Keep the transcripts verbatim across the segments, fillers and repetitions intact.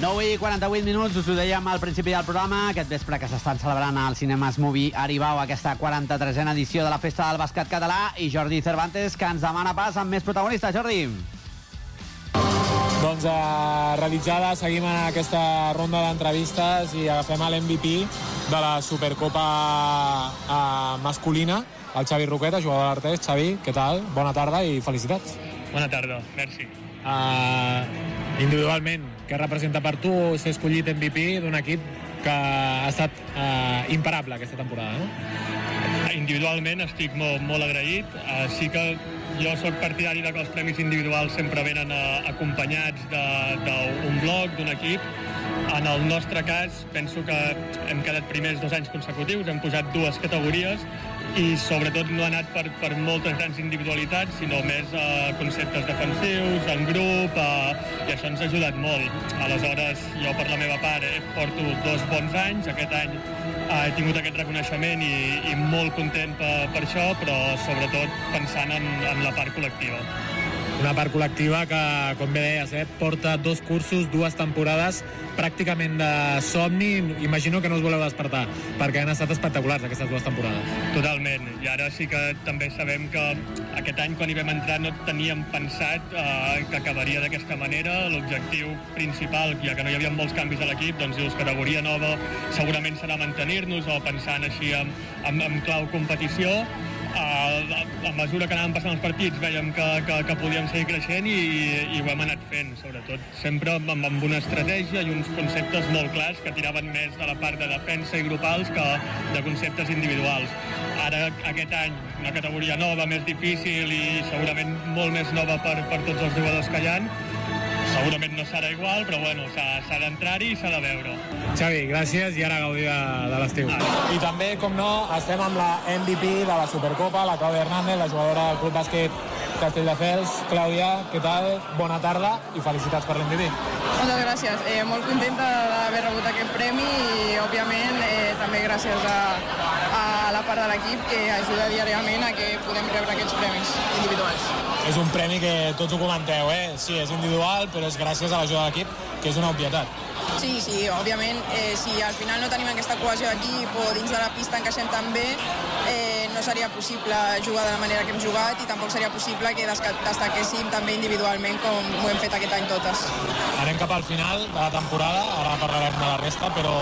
nou i quaranta-vuit minuts, us ho dèiem al principi del programa, aquest vespre que s'estan celebrant al Cinemas Movie Aribau aquesta quaranta-tresena edició de la Festa del Bàsquet Català, i Jordi Cervantes, que ens demana pas amb més protagonistes. Jordi. Doncs eh, realitzada, seguim en aquesta ronda d'entrevistes i agafem l'M V P de la Supercopa eh, masculina, el Xavi Roqueta, jugador d'Artés. Xavi, què tal? Bona tarda i felicitats. Bona tarda, merci. Uh, individualment, què representa per tu ser escollit M V P d'un equip que ha estat uh, imparable aquesta temporada, no? Individualment estic molt, molt agraït. Uh, sí que jo sóc partidari de que els premis individuals sempre venen uh, acompanyats d'un bloc, d'un equip. En el nostre cas, penso que hem quedat primers dos anys consecutius, hem posat dues categories i sobretot no ha anat per, per moltes grans individualitats, sinó més uh, conceptes defensius, en grup, uh, i això ens ha ajudat molt. Aleshores, jo per la meva part eh, porto dos bons anys, aquest any uh, he tingut aquest reconeixement i, i molt content per, per això, però sobretot pensant en, en la part col·lectiva. Una part col·lectiva que, com bé deies, eh, porta dos cursos, dues temporades pràcticament de somni. Imagino que no us voleu despertar, perquè han estat espectaculars aquestes dues temporades. Totalment, i ara sí que també sabem que aquest any quan hi vam entrar no teníem pensat eh, que acabaria d'aquesta manera. L'objectiu principal, ja que no hi havia molts canvis a l'equip, doncs dius, categoria nova segurament serà mantenir-nos o pensant així en, en, en clau competició. Uh, a mesura que anàvem passant els partits veiem que, que, que podíem seguir creixent i, i ho hem anat fent, sobretot sempre amb, amb una estratègia i uns conceptes molt clars que tiraven més de la part de defensa i grupals que de conceptes individuals. Ara aquest any una categoria nova, més difícil i segurament molt més nova per, per tots els jugadors que hi ha. Segurament no serà igual, però bueno, s'ha d'entrar-hi i s'ha de veure. Xavi, gràcies i ara gaudir de, de l'estiu. Ah. I també, com no, estem amb la M V P de la Supercopa, la Clàudia Hernández, la jugadora del Club Bàsquet Castelldefels. Clàudia, què tal? Bona tarda i felicitats per l'M V P. Moltes gràcies. Eh, molt contenta d'haver rebut aquest premi i, òbviament, eh, també gràcies a, a la part de l'equip que ajuda diàriament a que podem rebre aquests premis individuals. És un premi que tots ho comenteu, eh? Sí, és individual, però és gràcies a l'ajuda de l'equip, que és una obvietat. Sí, sí, òbviament, eh, si al final no tenim aquesta cohesió d'equip o dins de la pista encaixem tan bé, eh, no seria possible jugar de la manera que hem jugat i tampoc seria possible que destaquéssim també individualment com ho hem fet aquest any totes. Anem cap al final de la temporada, ara parlarem de la resta, però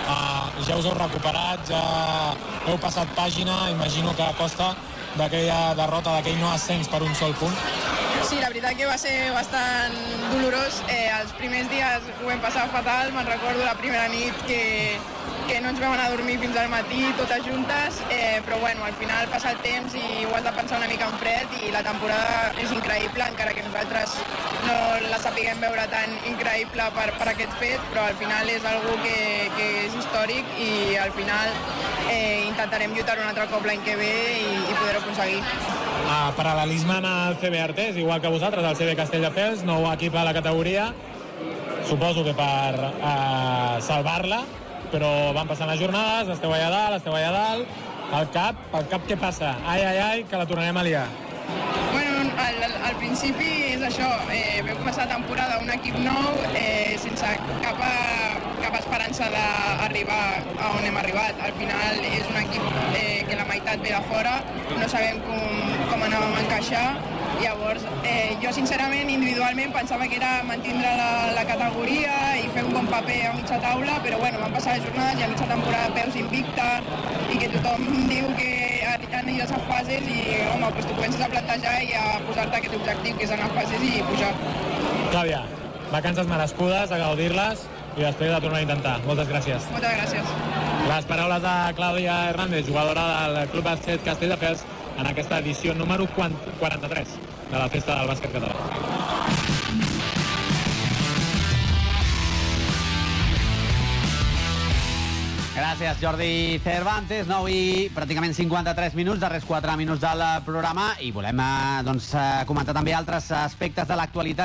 eh, ja us heu recuperat, ja heu passat pàgina, imagino que a costa d'aquella derrota, d'aquell no ascens per un sol punt. Sí, la veritat que va ser bastant dolorós. Eh, els primers dies ho vam passar fatal, me'n recordo la primera nit que, que no ens vam anar a dormir fins al matí, totes juntes, eh, però bueno, al final passa el temps i ho has de pensar una mica en fred i la temporada és increïble, encara que nosaltres no la sapiguem veure tan increïble per, per aquest fet, però al final és algo que, que és històric i al final eh, intentarem lluitar un altre cop l'any que ve i, i poder-ho aconseguir. Ah, paral·lelisme amb el C B Artés, igual que vosaltres, el C B Castelldefels, nou equip a la categoria, suposo que per eh, salvar-la, però van passant les jornades, esteu allà dalt, esteu allà dalt, el cap, el cap què passa? Ai, ai, ai, que la tornarem a liar. Bueno, al, al, al principi és això, eh, vam començar la temporada un equip nou, eh, sense cap, a, cap esperança d'arribar a on hem arribat. Al final és un equip eh, que la meitat ve de fora, no sabem com, com anàvem a encaixar. Llavors, eh, jo sincerament, individualment, pensava que era mantindre la, la categoria i fer un bon paper a mitja taula, però bueno, van passar les jornades i a mitja temporada peus invicta i que tothom diu que han ido a les fases i, home, doncs tu comences a plantejar i a posar-te aquest objectiu, que és anar a fases i pujar. Clàudia, vacances merescudes, a gaudir-les i després de tornar a intentar. Moltes gràcies. Moltes gràcies. Les paraules de Clàudia Hernández, jugadora del Club Bàsquet Castelldefels, en aquesta edició número quaranta-tres de la Festa del Bàsquet Català. Gràcies, Jordi Cervantes. nou i pràcticament cinquanta-tres minuts, darrers quatre minuts del programa, i volem eh, doncs, eh, comentar també altres aspectes de l'actualitat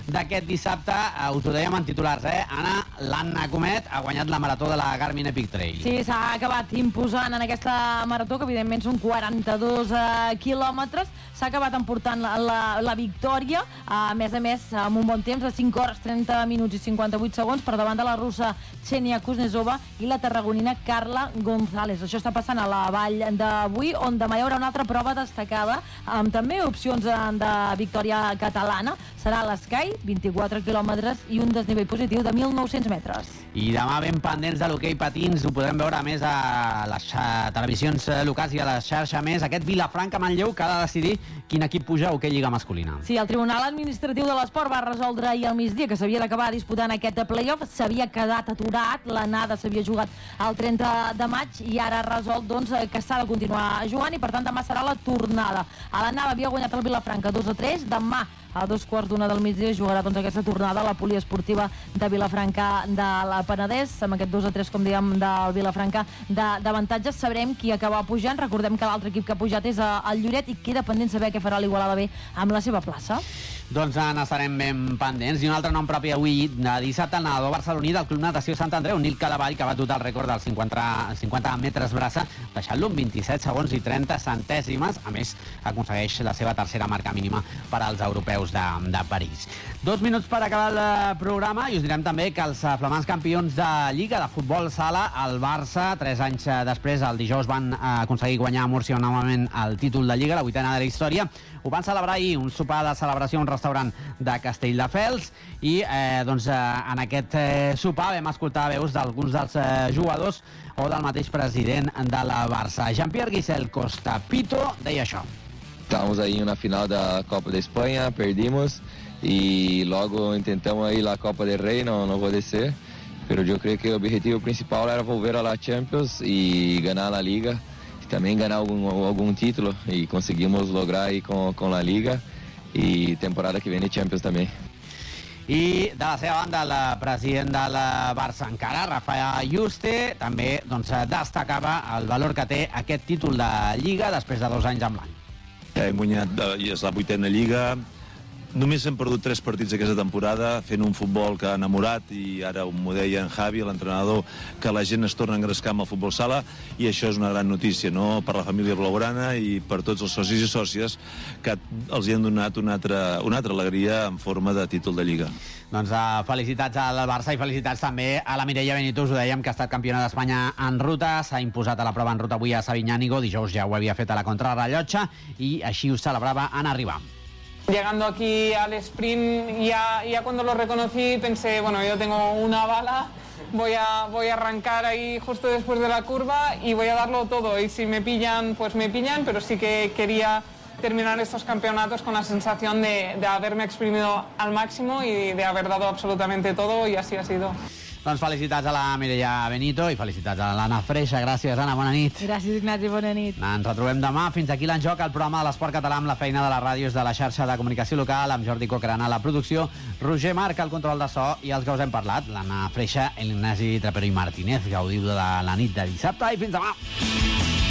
d'aquest dissabte. Us ho dèiem en titulars, eh? Anna, l'Anna Comet ha guanyat la marató de la Garmin Epic Trail. Sí, s'ha acabat imposant en aquesta marató, que evidentment són quaranta-dos eh, quilòmetres. S'ha acabat emportant la, la, la victòria, a més a més, amb un bon temps de cinc hores, trenta minuts i cinquanta-vuit segons, per davant de la russa Xenia Kuznetsova i la tarragonina Carla González. Això està passant a la vall d'avui, on demà hi haurà una altra prova destacada, amb també opcions de victòria catalana. Serà a l'Sky, vint-i-quatre quilòmetres i un desnivell positiu de mil nou-cents metres. I demà ben pendents de l'hoquei patins, ho podrem veure a més a les televisions locals i a la xarxa més, aquest Vilafranca Manlleu, que ha de decidir quin equip puja a hoquei lliga masculina. Sí, el Tribunal Administratiu de l'Esport va resoldre ahir al migdia que s'havia d'acabar disputant aquest play-off, s'havia quedat aturat, l'anada s'havia jugat el trenta de maig i ara ha resolt doncs, que s'ha de continuar jugant i per tant demà serà la tornada. A l'anada havia guanyat el Vilafranca dos a tres, demà a dos quarts d'una del migdia jugarà doncs, aquesta tornada a la poliesportiva de Vilafranca de la Penedès, amb aquest dos a tres, com dèiem, del Vilafranca d'avantatges. Sabrem qui acaba pujant. Recordem que l'altre equip que ha pujat és el Lloret i queda pendent saber què farà l'Igualada B amb la seva plaça. Doncs n'estarem ben pendents. I un altre nom propi avui, de dissabte, el nedador barceloní del Club Natació Sant Andreu, Nil Cadavall, que ha batut el rècord dels cinquanta metres braça, deixant-lo en vint-i-set segons i trenta centèsimes. A més, aconsegueix la seva tercera marca mínima per als europeus de, de París. Dos minuts per acabar el programa i us direm també que els flamants campions de Lliga de Futbol Sala, el Barça, tres anys després, el dijous, van aconseguir guanyar a Múrcia novament el títol de Lliga, la vuitena de la història. Ho van celebrar ahir, un sopar de celebració a un restaurant de Castelldefels, i eh, doncs, eh, en aquest eh, sopar vam escoltar veus d'alguns dels eh, jugadors o del mateix president de la Barça. Jean-Pierre Guisel Costa Pito deia això. Estávamos aí na final da Copa da Espanha, perdimos e logo tentamos aí a Copa del Rei, não, não pode ser, pero eu creio que o objetivo principal era volver a la Champions e ganhar a Liga, e também ganhar algum, algum título, e conseguimos lograr aí com, com a Liga i temporada que ve de Champions també. I de la seva banda, el president de la Barça encara, Rafael Yuste, també doncs, destacava el valor que té aquest títol de Lliga després de dos anys en blanc. Hem guanyat, i és la vuitena Lliga. Només hem perdut tres partits aquesta temporada, fent un futbol que ha enamorat, i ara m'ho deia en Javi, l'entrenador, que la gent es torna a engrescar amb el futbol sala, i això és una gran notícia, no?, per la família blaugrana i per tots els socis i sòcies que els hi han donat una altra, una altra alegria en forma de títol de Lliga. Doncs uh, felicitats al Barça i felicitats també a la Mireia Benito. Us ho dèiem, que ha estat campiona d'Espanya en ruta, s'ha imposat a la prova en ruta avui a Sabiñánigo, dijous ja ho havia fet a la contrarrellotge i així ho celebrava en arribar. Llegando aquí al sprint, ya, ya cuando lo reconocí pensé, bueno, yo tengo una bala, voy a, voy a arrancar ahí justo después de la curva y voy a darlo todo, y si me pillan, pues me pillan, pero sí que quería terminar estos campeonatos con la sensación de, de haberme exprimido al máximo y de haber dado absolutamente todo, y así ha sido. Doncs felicitats a la Mireia Benito i felicitats a l'Anna Freixa. Gràcies, Anna, bona nit. Gràcies, Ignasi, bona nit. Ens retrobem demà. Fins aquí l'Enjoc, el programa de l'esport català amb la feina de les ràdios de la xarxa de comunicació local, amb Jordi Cochrane a la producció, Roger Marc al control de so i els que us hem parlat, l'Anna Freixa, l'Ignasi Trapero i Martínez. Gaudiu de la nit de dissabte i fins demà.